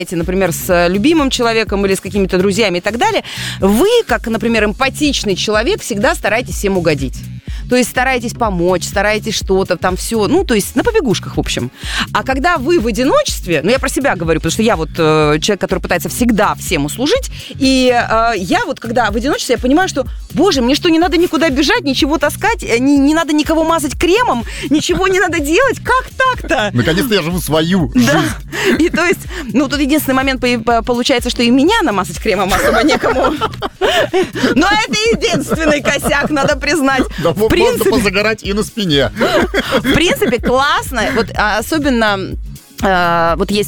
например, с любимым человеком или с какими-то друзьями и так далее, вы, как, например, эмпатичный человек, всегда стараетесь всем угодить. То есть стараетесь помочь, стараетесь что-то там все, ну, то есть на побегушках, в общем. А когда вы в одиночестве, ну, я про себя говорю, потому что я вот человек, который пытается всегда всем услужить, и я вот, когда в одиночестве, я понимаю, что, боже, мне что, не надо никуда бежать, ничего таскать, не надо никого мазать кремом, ничего не надо делать, как так-то? Наконец-то я живу свою жизнь. Да, и то есть, ну, тут единственный момент получается, что и меня намазать кремом особо некому. Но это единственный косяк, надо признать. Да, можно позагорать и на спине. В принципе, классно. Вот особенно вот есть